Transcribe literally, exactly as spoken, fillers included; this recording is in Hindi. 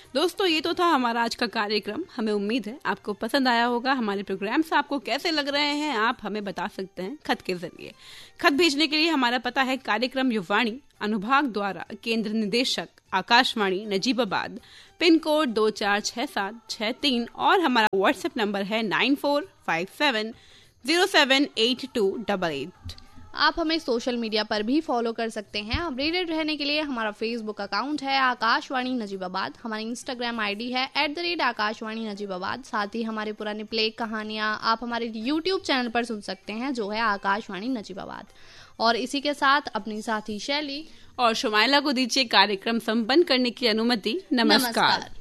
दोस्तों, ये तो था हमारा आज का कार्यक्रम। हमें उम्मीद है आपको पसंद आया होगा। हमारे प्रोग्राम से आपको कैसे लग रहे हैं आप हमें बता सकते हैं खत के जरिए। खत भेजने के लिए हमारा पता है कार्यक्रम युवाणी, अनुभाग द्वारा, केंद्र निदेशक आकाशवाणी नजीबाबाद, पिन कोड दो चार छह सात छह तीन और हमारा व्हाट्सएप नंबर है nine four five seven zero seven eight to double eight. आप हमें सोशल मीडिया पर भी फॉलो कर सकते हैं। अपडेटेड रहने के लिए हमारा फेसबुक अकाउंट है आकाशवाणी नजीबाबाद, हमारी इंस्टाग्राम आईडी है at the rate Akashvani Najibabad. साथ ही हमारे पुराने प्ले कहानियां आप हमारे यूट्यूब चैनल पर सुन सकते हैं जो है आकाशवाणी नजीबाबाद। और इसी के साथ अपनी साथी शैली और शुमाइला को दीजिए कार्यक्रम संपन्न करने की अनुमति। नमस्कार, नमस्कार।